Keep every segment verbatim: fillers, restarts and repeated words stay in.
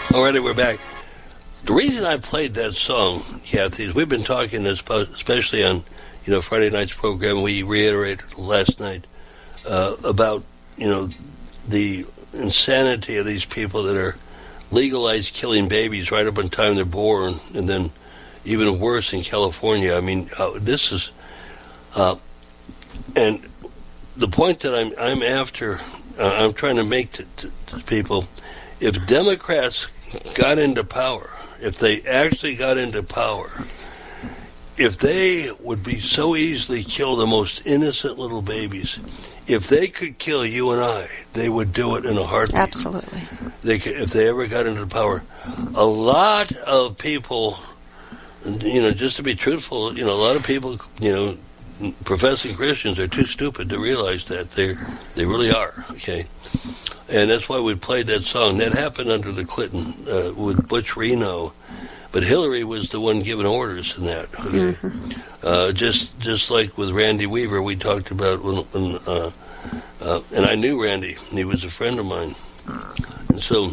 Alrighty, we're back. The reason I played that song, Kathy, is we've been talking, especially on, you know, Friday night's program. We reiterated last night uh, about, you know, the insanity of these people that are legalized killing babies right up in time they're born, and then even worse in California. I mean, uh, this is, uh, and the point that I'm I'm after, uh, I'm trying to make to, to, to people, if Democrats got into power, if they actually got into power, if they would be so easily kill the most innocent little babies, if they could kill you and I, they would do it in a heartbeat. Absolutely. They could, if they ever got into power. A lot of people, you know, just to be truthful, you know, a lot of people, you know, professing Christians are too stupid to realize that. They they really are, okay? And that's why we played that song. That happened under the Clinton, uh, with Butch Reno. But Hillary was the one giving orders in that. Okay? Mm-hmm. Uh, just just like with Randy Weaver, we talked about when, when uh, uh, and I knew Randy. He was a friend of mine. And so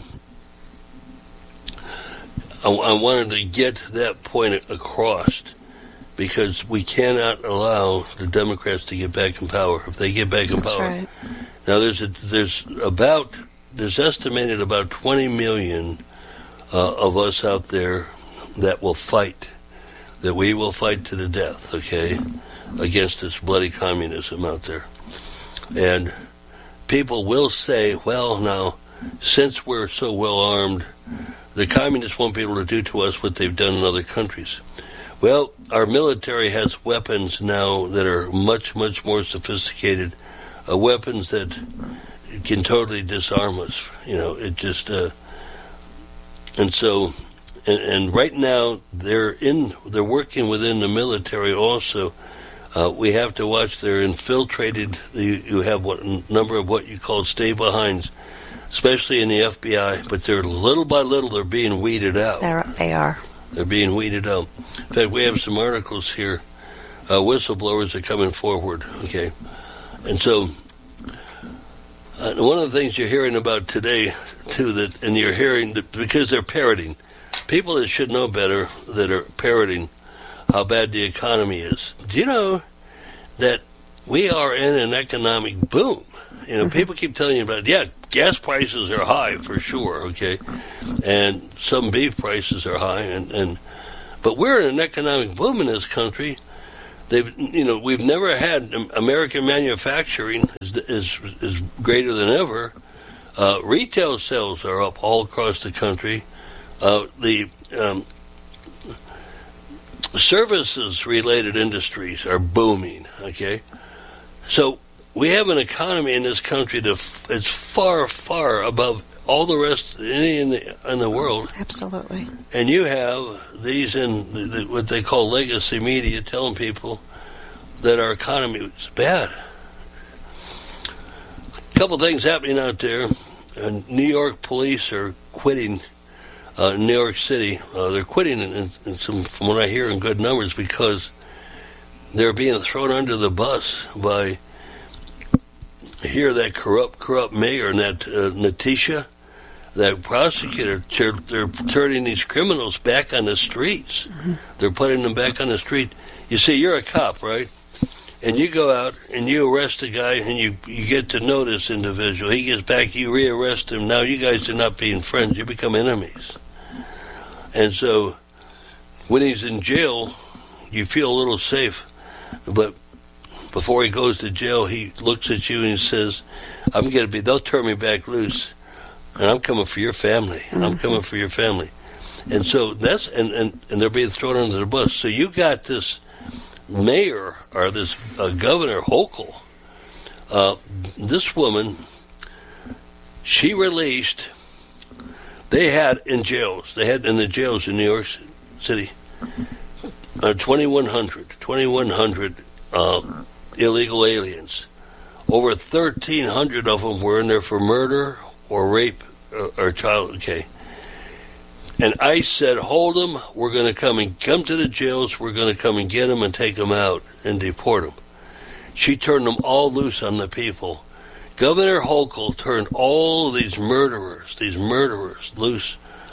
I, I wanted to get that point across, because we cannot allow the Democrats to get back in power. If they get back in That's power, right. Now there's a, there's about there's estimated about twenty million uh, of us out there that will fight, that we will fight to the death, okay, against this bloody communism out there. And people will say, well, now, since we're so well armed, the communists won't be able to do to us what they've done in other countries. Well, our military has weapons now that are much, much more sophisticated, uh, weapons that can totally disarm us. You know, it just, uh, and so, and, and right now they're in, they're working within the military also. Uh, we have to watch. They're infiltrated. You, you have what number of what you call stay-behinds, especially in the F B I. But they're little by little they're being weeded out. They're, they are. They're being weeded out. In fact, we have some articles here. Uh, whistleblowers are coming forward. Okay, and so uh, one of the things you're hearing about today too, that and you're hearing that because they're parroting, people that should know better that are parroting how bad the economy is. Do you know that we are in an economic boom? You know, mm-hmm. people keep telling you about it. Yeah, gas prices are high for sure, okay, and some beef prices are high, and, and but we're in an economic boom in this country. They've, you know, we've never had American manufacturing is is, is greater than ever. Uh, retail sales are up all across the country. Uh, the um, services-related industries are booming, okay? So we have an economy in this country that's f- far, far above all the rest any in the, in the world. Absolutely. And you have these in the, the, what they call legacy media telling people that our economy is bad. A couple things happening out there. Uh, New York police are quitting Uh, New York City. Uh, they're quitting in, in some, from what I hear, in good numbers, because they're being thrown under the bus by here that corrupt, corrupt mayor and that uh, Natisha, that prosecutor. They're, they're turning these criminals back on the streets. Mm-hmm. They're putting them back on the street. You see, you're a cop, right? And you go out and you arrest a guy, and you, you get to know this individual. He gets back, you rearrest him. Now you guys are not being friends. You become enemies. And so when he's in jail, you feel a little safe. But before he goes to jail, he looks at you and he says, I'm going to be, they'll turn me back loose. And I'm coming for your family. Mm-hmm. I'm coming for your family. And so that's, and, and, and they're being thrown under the bus. So you got this mayor, or this uh, Governor Hochul. Uh, this woman, she released, they had in jails, they had in the jails in New York City, uh, twenty-one hundred, twenty-one hundred uh, illegal aliens. Over thirteen hundred of them were in there for murder or rape uh, or child, okay. And ICE said, hold them, we're going to come and come to the jails, we're going to come and get them and take them out and deport them. She turned them all loose on the people. Governor Hochul turned all of these murderers, these murderers loose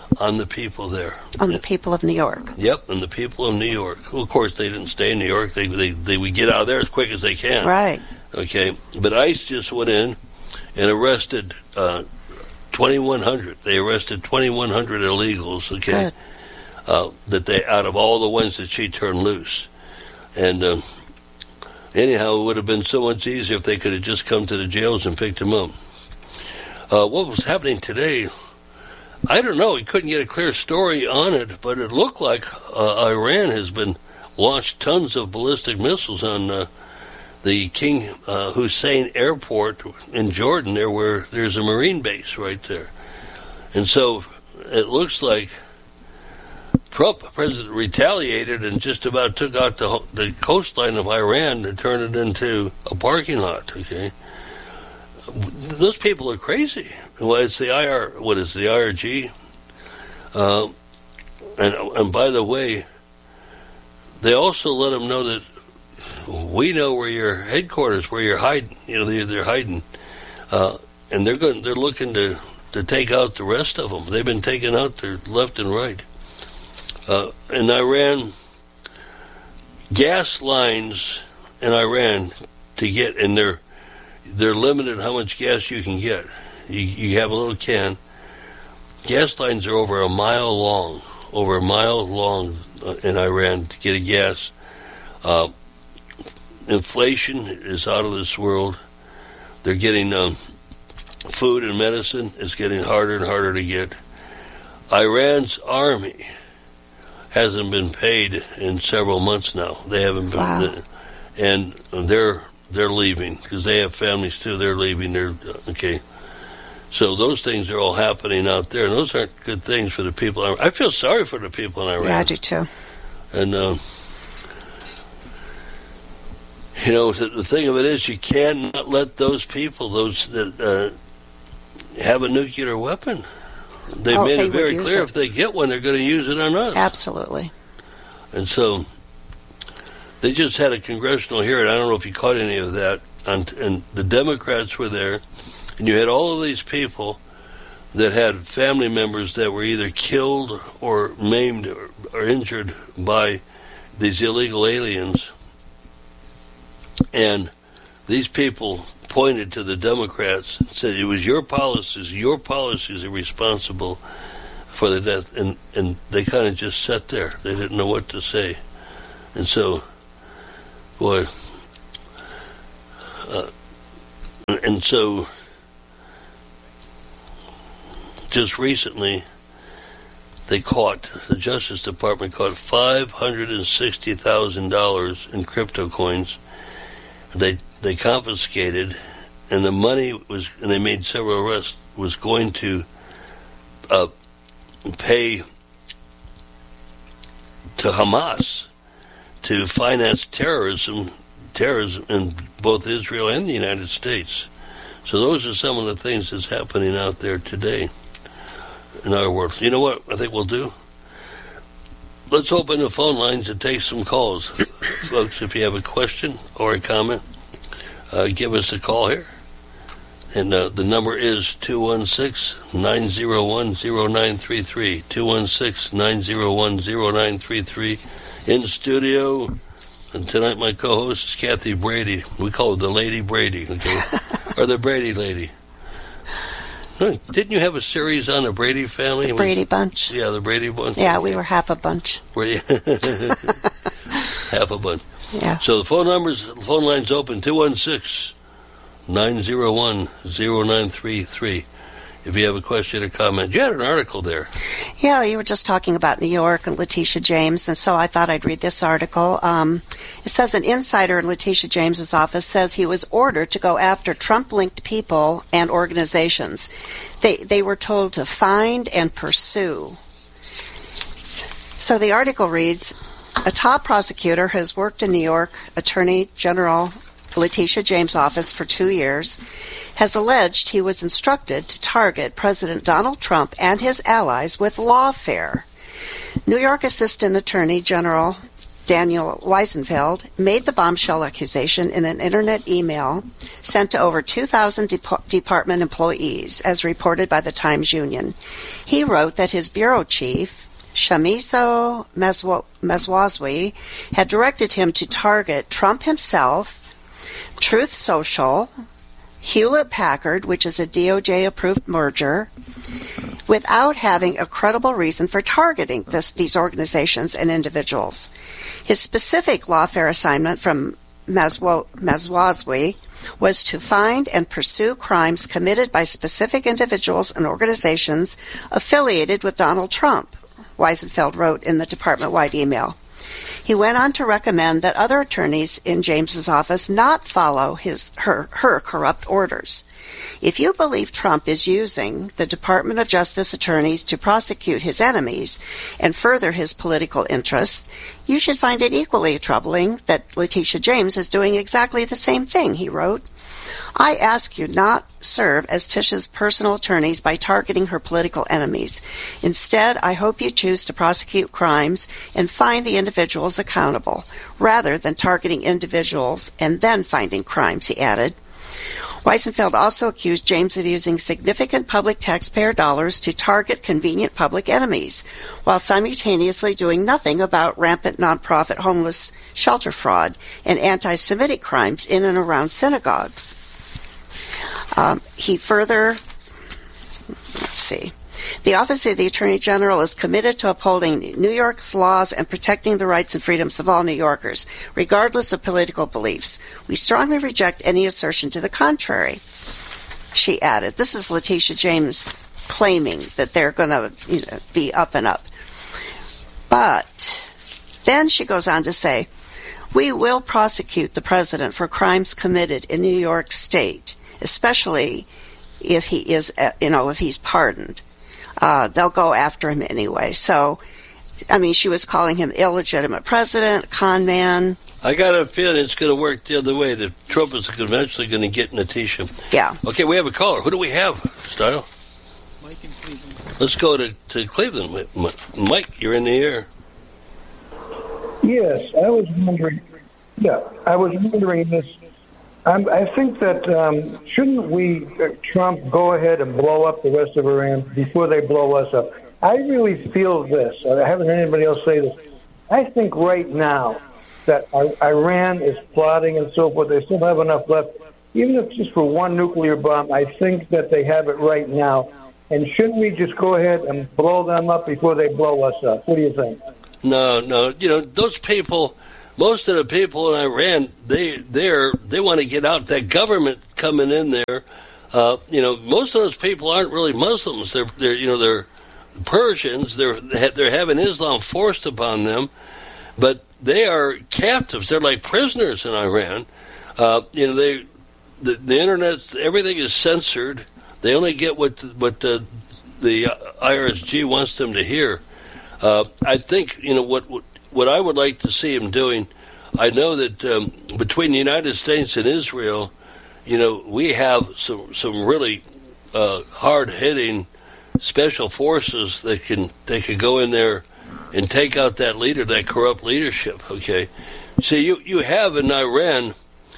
on the people there. On the people of New York. Yep, and the people of New York. Well, of course, they didn't stay in New York. They, they, they would get out of there as quick as they can. Right. Okay, but ICE just went in and arrested uh, twenty-one hundred. They arrested twenty-one hundred illegals, okay, uh, that they out of all the ones that she turned loose. And uh, anyhow, it would have been so much easier if they could have just come to the jails and picked them up. Uh, what was happening today, I don't know. We couldn't get a clear story on it, but it looked like uh, Iran has been launched tons of ballistic missiles on uh, the King uh, Hussein Airport in Jordan, there where there's a Marine base right there. And so it looks like Trump, president, retaliated and just about took out the, the coastline of Iran and turned it into a parking lot, okay? Those people are crazy. Well, it's the I R, what is the I R G? Uh, and, and by the way, they also let them know that we know where your headquarters, where you're hiding. You know, they're, they're hiding, uh, and they're going. They're looking to, to take out the rest of them. They've been taken out there left and right. Uh, in Iran, gas lines in Iran to get, and they're they're limited how much gas you can get. You, you have a little can. Gas lines are over a mile long, over a mile long uh, in Iran to get a gas. Uh, inflation is out of this world. They're getting um, food and medicine is getting harder and harder to get. Iran's army hasn't been paid in several months now. They haven't been, wow. and they're they're leaving because they have families too. They're leaving. They're okay. So those things are all happening out there, and those aren't good things for the people. I feel sorry for the people in Iran. Yeah, I do too. And uh, you know, the, the thing of it is, you cannot let those people, those that uh, have a nuclear weapon. They've oh, made they it very clear it. if they get one, they're going to use it on us. Absolutely. And so they just had a congressional hearing. I don't know if you caught any of that. And, and the Democrats were there, and you had all of these people that had family members that were either killed or maimed or, or injured by these illegal aliens. And these people pointed to the Democrats and said it was your policies, your policies are responsible for the death. And, and they kind of just sat there. They didn't know what to say. And so, boy, uh, and so just recently they caught, the Justice Department caught five hundred sixty thousand dollars in crypto coins. They they confiscated, and the money was, and they made several arrests, was going to uh, pay to Hamas to finance terrorism, terrorism in both Israel and the United States. So those are some of the things that's happening out there today in our world. You know what I think we'll do? Let's open the phone lines and take some calls. Folks, if you have a question or a comment, uh, give us a call here. And uh, the number is two one six, nine zero one, zero nine three three. two one six, nine zero one, zero nine three three. In studio, and tonight my co-host is Kathy Brady. We call her the Lady Brady, okay? Or the Brady Lady. Didn't you have a series on the Brady family? The Brady was, Bunch. Yeah, the Brady Bunch. Yeah, we were half a bunch. Were you? Half a bunch. Yeah. So the phone numbers, the phone line's open, two one six, nine zero one, zero nine three three. If you have a question or comment. You had an article there. Yeah, you were just talking about New York and Letitia James, and so I thought I'd read this article. Um, it says an insider in Letitia James's office says he was ordered to go after Trump-linked people and organizations. They they were told to find and pursue. So the article reads, a top prosecutor has worked in New York Attorney General Letitia James' office for two years, has alleged he was instructed to target President Donald Trump and his allies with lawfare. New York Assistant Attorney General Daniel Weisenfeld, made the bombshell accusation in an internet email sent to over two thousand de- department employees, as reported by the Times Union. He wrote that his bureau chief, Shamiso Meswazwi, had directed him to target Trump himself, Truth Social, Hewlett-Packard, which is a D O J-approved merger, without having a credible reason for targeting this, these organizations and individuals. His specific lawfare assignment from Meswazwi was to find and pursue crimes committed by specific individuals and organizations affiliated with Donald Trump, Weisenfeld wrote in the department-wide email. He went on to recommend that other attorneys in James's office not follow his her, her corrupt orders. If you believe Trump is using the Department of Justice attorneys to prosecute his enemies and further his political interests, you should find it equally troubling that Letitia James is doing exactly the same thing, he wrote. I ask you not serve as Tisha's personal attorneys by targeting her political enemies. Instead, I hope you choose to prosecute crimes and find the individuals accountable, rather than targeting individuals and then finding crimes, he added. Weisenfeld also accused James of using significant public taxpayer dollars to target convenient public enemies, while simultaneously doing nothing about rampant nonprofit homeless shelter fraud and anti-Semitic crimes in and around synagogues. Um, he further, let's see, the Office of the Attorney General is committed to upholding New York's laws and protecting the rights and freedoms of all New Yorkers, regardless of political beliefs. We strongly reject any assertion to the contrary, she added. This is Letitia James claiming that they're going to you know, be up and up. But then she goes on to say, we will prosecute the president for crimes committed in New York State, especially if he is, you know, if he's pardoned. Uh, they'll go after him anyway. So, I mean, she was calling him illegitimate president, con man. I got a feeling it's going to work the other way, that Trump is eventually going to get Letitia. Yeah. Okay, we have a caller. Who do we have, Style? Mike in Cleveland. Let's go to, to Cleveland. Mike, you're in the air. Yes, I was wondering. Yeah, I was wondering this. I'm, I think that um, shouldn't we, uh, Trump, go ahead and blow up the rest of Iran before they blow us up? I really feel this. I haven't heard anybody else say this. I think right now that Iran is plotting and so forth. They still have enough left, even if just for one nuclear bomb. I think that they have it right now. And shouldn't we just go ahead and blow them up before they blow us up? What do you think? No, no. You know, those people, most of the people in Iran, they they're they want to get out. That government coming in there, uh, you know, most of those people aren't really Muslims. They're they're you know they're Persians. They're they're having Islam forced upon them, but they are captives. They're like prisoners in Iran. Uh, you know, they the, the internet, everything is censored. They only get what what the, the I R S G wants them to hear. Uh, I think, you know, what, what what I would like to see him doing, I know that um, between the United States and Israel, you know, we have some some really uh, hard-hitting special forces that can they can go in there and take out that leader, that corrupt leadership, okay? See, you, you have in Iran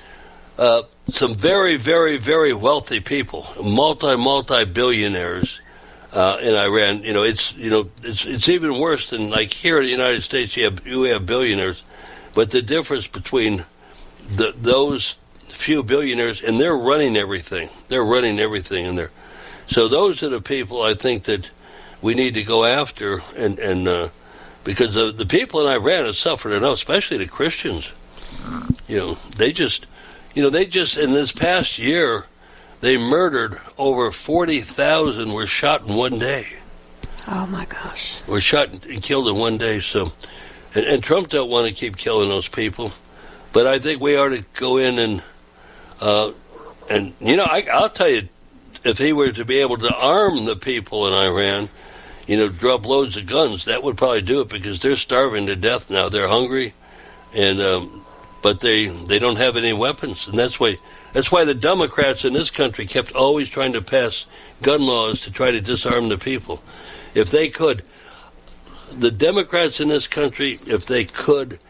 uh, some very, very, very wealthy people, multi, multi-billionaires. Uh, in Iran, you know, it's you know, it's it's even worse than like here in the United States. You have you have billionaires, but the difference between the, those few billionaires and they're running everything. They're running everything in there. So those are the people I think that we need to go after, and and uh, because the, the people in Iran have suffered enough, especially the Christians. You know, they just, you know, they just in this past year. They murdered over forty thousand were shot in one day. Oh, my gosh. Were shot and killed in one day. So, and, and Trump don't want to keep killing those people. But I think we ought to go in and, uh, and you know, I, I'll tell you, if he were to be able to arm the people in Iran, you know, drop loads of guns, that would probably do it because they're starving to death now. They're hungry, and um, but they they don't have any weapons, and that's why... That's why the Democrats in this country kept always trying to pass gun laws to try to disarm the people. If they could, the Democrats in this country, if they could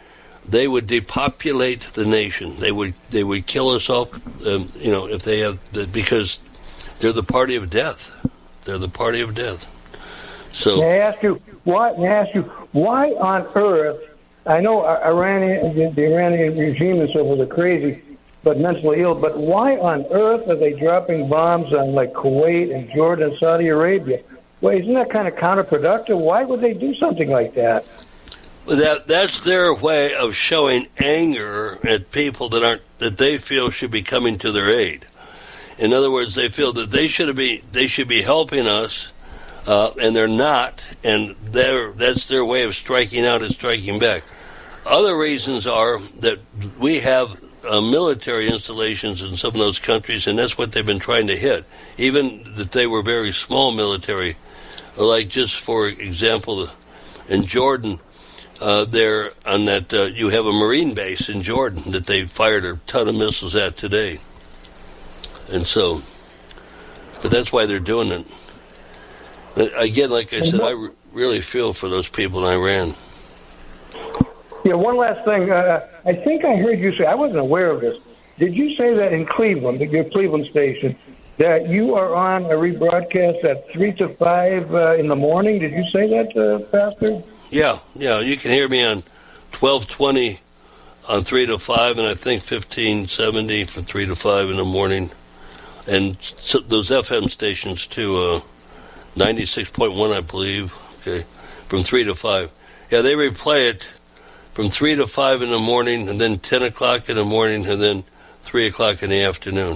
they would depopulate the nation. They would they would kill us off, um, you know, if they have because they're the party of death. They're the party of death. So may I ask you why? May I ask you why on earth? I know Iranian, the Iranian regime and so forth are crazy, but mentally ill. But why on earth are they dropping bombs on like Kuwait and Jordan and Saudi Arabia? Well, isn't that kind of counterproductive? Why would they do something like that? That that's their way of showing anger at people that aren't that they feel should be coming to their aid. In other words, they feel that they should be they should be helping us, uh, and they're not, and they're, that's their way of striking out and striking back. Other reasons are that we have uh, military installations in some of those countries, and that's what they've been trying to hit, even that they were very small military. Like just for example, in Jordan. Uh, there on that, uh, you have a Marine base in Jordan that they fired a ton of missiles at today, and so, but that's why they're doing it. But again, like I said, I re- really feel for those people in Iran. Yeah, one last thing. Uh, I think I heard you say, I wasn't aware of this. Did you say that in Cleveland, your Cleveland station, that you are on a rebroadcast at three to five uh, in the morning? Did you say that, uh, Pastor? Yeah, yeah, you can hear me on twelve twenty on three to five, and I think fifteen seventy for three to five in the morning. And so those F M stations, too, uh, ninety-six point one, I believe, okay, from three to five. Yeah, they replay it from three to five in the morning, and then ten o'clock in the morning, and then three o'clock in the afternoon.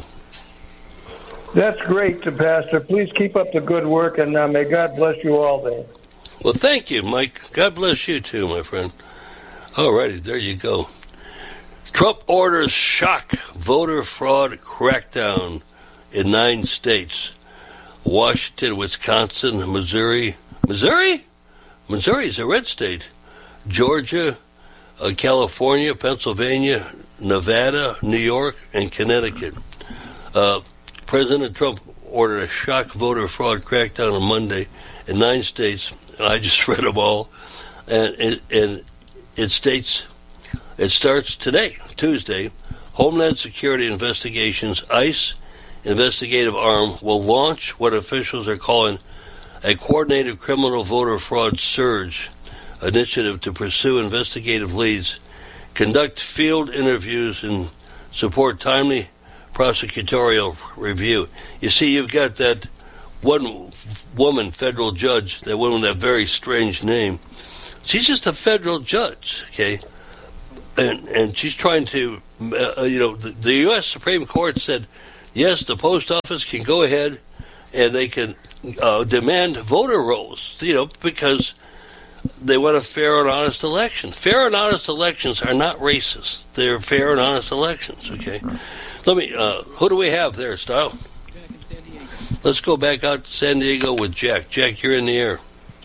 That's great, Pastor. Please keep up the good work, and uh, may God bless you all there. Well, thank you, Mike. God bless you, too, my friend. All righty, there you go. Trump orders shock voter fraud crackdown in nine states. Washington, Wisconsin, Missouri. Missouri? Missouri is a red state. Georgia, uh, California, Pennsylvania, Nevada, New York, and Connecticut. Uh, President Trump ordered a shock voter fraud crackdown on Monday in nine states. I just read them all, and it, and it states, it starts today, Tuesday, Homeland Security Investigations, ICE investigative arm will launch what officials are calling a coordinated criminal voter fraud surge initiative to pursue investigative leads, conduct field interviews, and support timely prosecutorial review. You see, you've got that one woman federal judge, that one with that very strange name. She's just a federal judge, okay? And and she's trying to, uh, you know, the, the U S Supreme Court said, yes, the post office can go ahead and they can uh, demand voter rolls, you know, because they want a fair and honest election. Fair and honest elections are not racist. They're fair and honest elections, okay? Let me, uh, who do we have there, Style? Jack in San Diego. Let's go back out to San Diego with Jack. Jack, you're in the air.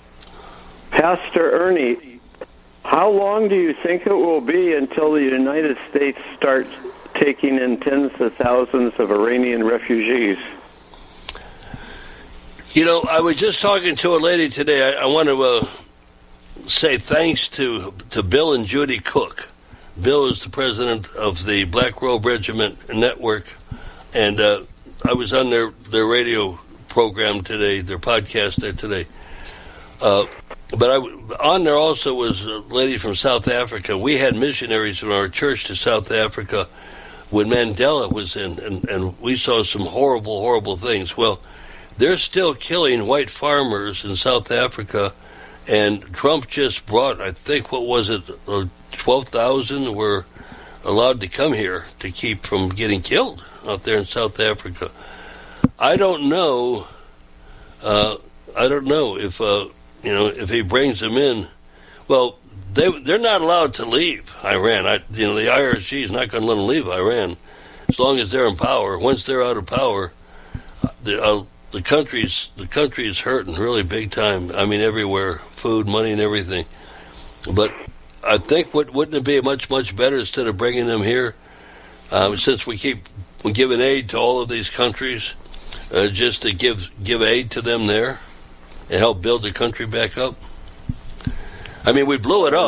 Pastor Ernie, how long do you think it will be until the United States starts taking in tens of thousands of Iranian refugees? You know, I was just talking to a lady today. I, I want to uh, say thanks to to Bill and Judy Cook. Bill is the president of the Black Robe Regiment Network, and uh, I was on their, their radio program today, their podcast there today. Uh, but I, on there also was a lady from South Africa. We had missionaries from our church to South Africa when Mandela was in, and, and we saw some horrible, horrible things. Well, they're still killing white farmers in South Africa, and Trump just brought, I think, what was it, uh, twelve thousand were allowed to come here to keep from getting killed out there in South Africa. I don't know, uh, I don't know if, uh, you know, if he brings them in. Well, they, they're not allowed to leave Iran. I, you know, the I R G is not going to let them leave Iran as long as they're in power. Once they're out of power, the, uh, the country's the country is hurting really big time. I mean, everywhere, food, money, and everything. But I think what wouldn't it be much much better instead of bringing them here, um, since we keep giving aid to all of these countries, uh, just to give give aid to them there and help build the country back up. I mean, we blew it up.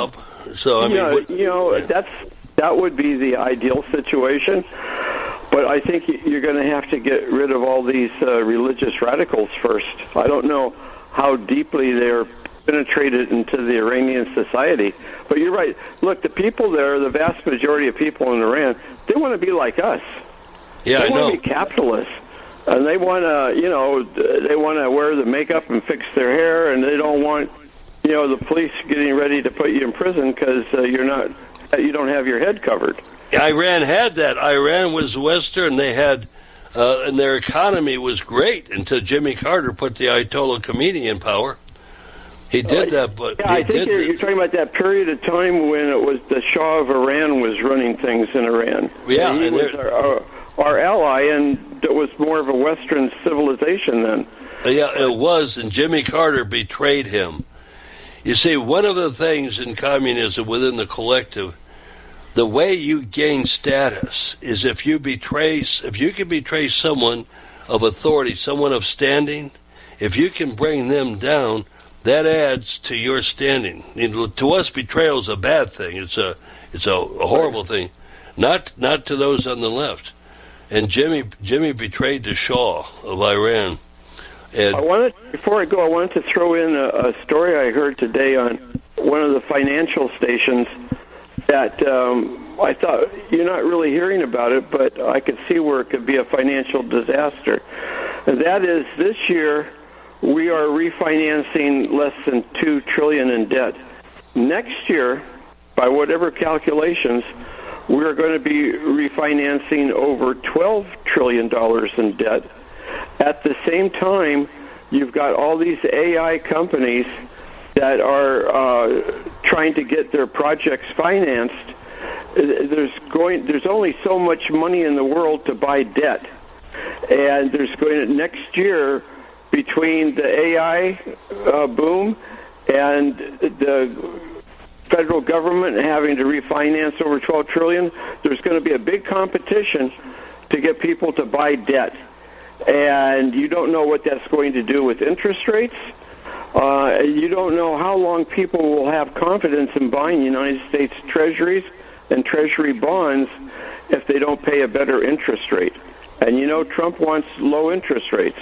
So I mean, yeah, what, you know, yeah. that's that would be the ideal situation. But I think you're going to have to get rid of all these uh, religious radicals first. I don't know how deeply they're penetrated into the Iranian society. But you're right. Look, the people there, the vast majority of people in Iran, they want to be like us. Yeah, they I know. want to be capitalists. And they want to, you know, they want to wear the makeup and fix their hair, and they don't want, you know, the police getting ready to put you in prison because uh, you're not, you don't have your head covered. Iran had that. Iran was Western. They had, uh, and their economy was great until Jimmy Carter put the Ayatollah Khomeini in power. He did that, but yeah, he I think did you're, that. you're talking about that period of time when it was the Shah of Iran was running things in Iran. Yeah, and he and was our, our, our ally, and it was more of a Western civilization then. Yeah, it was, and Jimmy Carter betrayed him. You see, one of the things in communism within the collective, the way you gain status is if you betray, if you can betray someone of authority, someone of standing, if you can bring them down, that adds to your standing. You know, to us, betrayal is a bad thing. It's a, it's a, a horrible thing. Not, not to those on the left. And Jimmy, Jimmy betrayed the Shah of Iran. And I wanted, before I go, I wanted to throw in a, a story I heard today on one of the financial stations that um, I thought you're not really hearing about it, but I could see where it could be a financial disaster. And that is, this year we are refinancing less than two trillion dollars in debt. Next year, by whatever calculations, we're going to be refinancing over twelve trillion dollars in debt. At the same time, you've got all these A I companies that are uh, trying to get their projects financed. There's going, there's only so much money in the world to buy debt, and there's going to, next year, between the A I uh, boom and the federal government having to refinance over twelve trillion dollars, there's going to be a big competition to get people to buy debt. And you don't know what that's going to do with interest rates. Uh, you don't know how long people will have confidence in buying United States treasuries and treasury bonds if they don't pay a better interest rate. And you know Trump wants low interest rates.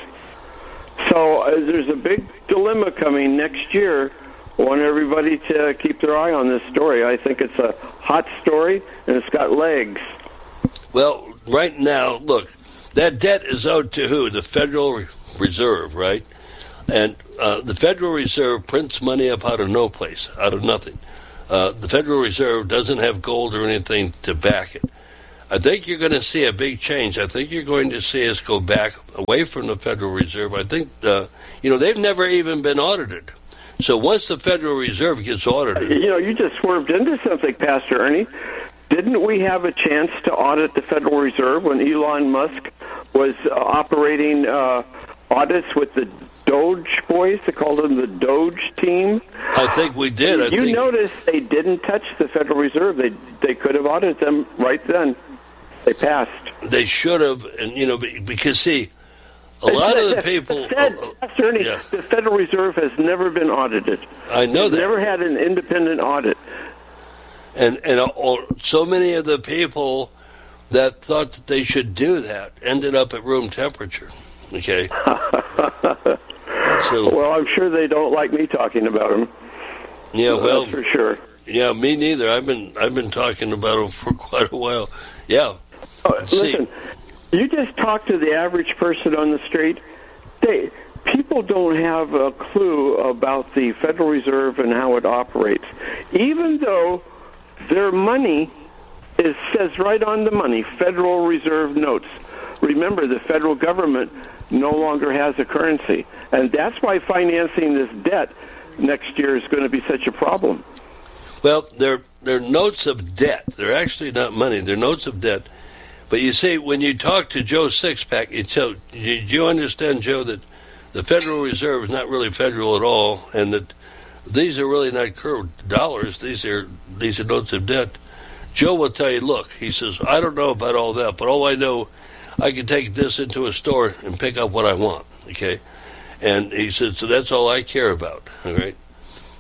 So uh, there's a big dilemma coming next year. I want everybody to keep their eye on this story. I think it's a hot story, and it's got legs. well, right now, look, that debt is owed to who? The Federal Reserve, right? And uh, the Federal Reserve prints money up out of no place, out of nothing. Uh, the Federal Reserve doesn't have gold or anything to back it. I think you're going to see a big change. I think you're going to see us go back away from the Federal Reserve. I think, uh, you know, they've never even been audited. So once the Federal Reserve gets audited... You know, you just swerved into something, Pastor Ernie. Didn't we have a chance to audit the Federal Reserve when Elon Musk was uh, operating uh, audits with the Doge boys? They called them the Doge team. I think we did. I you think... noticed they didn't touch the Federal Reserve. They they could have audited them right then. They passed. They should have, and you know, because see, a lot of the people. The Fed, uh, Pastor Ernie, yeah. the Federal Reserve has never been audited. I know They've that. never had an independent audit. And and uh, so many of the people that thought that they should do that ended up at room temperature. Okay. So, Well, I'm sure they don't like me talking about them. yeah, well, That's for sure. yeah, me neither. I've been I've been talking about them for quite a while. Yeah. Oh, See. listen, you just talk to the average person on the street. They people don't have a clue about the Federal Reserve and how it operates, even though their money is says right on the money, Federal Reserve notes. Remember, the federal government no longer has a currency, and that's why financing this debt next year is going to be such a problem. Well, they're they're notes of debt. They're actually not money. They're notes of debt. But you see, when you talk to Joe Sixpack, you tell, do you understand, Joe, that the Federal Reserve is not really federal at all, and that these are really not curved dollars. These are these are notes of debt. Joe will tell you, look, he says, I don't know about all that, but all I know, I can take this into a store and pick up what I want, okay? And he said, so that's all I care about, all right?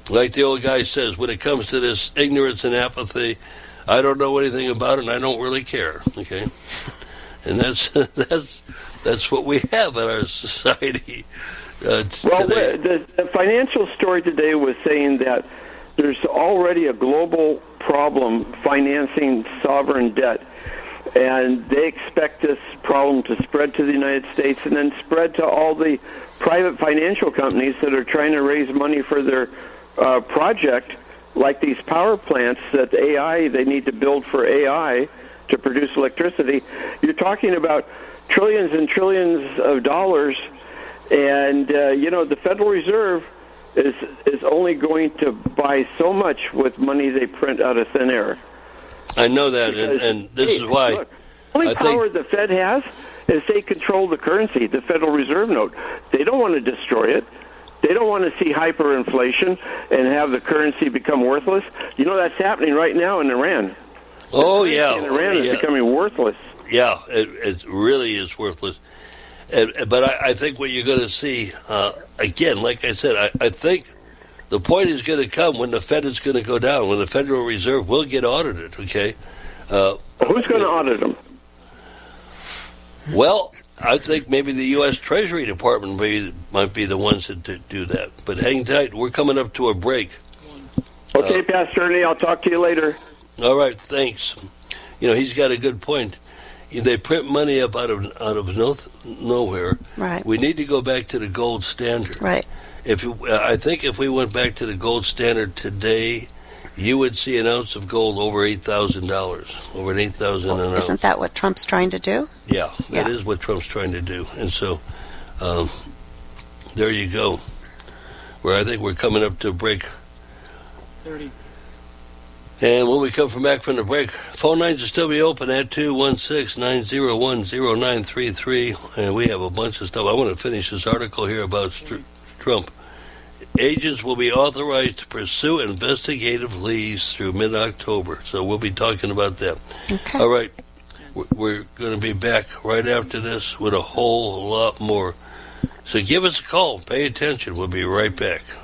like the old guy says, when it comes to this ignorance and apathy, I don't know anything about it, and I don't really care. Okay, and that's that's that's what we have in our society uh, t- well, today. the, the financial story today was saying that there's already a global problem financing sovereign debt, and they expect this problem to spread to the United States and then spread to all the private financial companies that are trying to raise money for their uh, project, like these power plants that A I, they need to build for A I to produce electricity. You're talking about trillions and trillions of dollars, and, uh, you know, the Federal Reserve is is only going to buy so much with money they print out of thin air. I know that, and, and this hey, is why. Look, the only I power think, the Fed has is they control the currency, the Federal Reserve note. They don't want to destroy it. They don't want to see hyperinflation and have the currency become worthless. You know, that's happening right now in Iran. Oh, The yeah. in Iran is yeah. becoming worthless. Yeah, it, it really is worthless. And, but I, I think what you're going to see, uh, again, like I said, I, I think the point is going to come when the Fed is going to go down, when the Federal Reserve will get audited, okay? Uh, Who's going to audit them? well, I think maybe the U S Treasury Department may, might be the ones that do- do that. But hang tight. We're coming up to a break. Okay, Uh, Pastor Ernie, I'll talk to you later. All right, thanks. You know, he's got a good point. They print money up out of out of no, nowhere. Right. We need to go back to the gold standard. Right. If you, uh, I think if we went back to the gold standard today, you would see an ounce of gold over eight thousand dollars, over an eight thousand Well, an ounce. isn't that what Trump's trying to do? Yeah, that Yeah. is what Trump's trying to do, and so um, there you go. Where I think we're coming up to a break. thirty. And when we come from back from the break, phone lines will still be open at two one six, nine zero one, zero nine three three. And we have a bunch of stuff. I want to finish this article here about St- Trump. Agents will be authorized to pursue investigative leads through mid-October. So we'll be talking about that. Okay. All right. We're- We're going to be back right after this with a whole lot more. So give us a call. Pay attention. We'll be right back.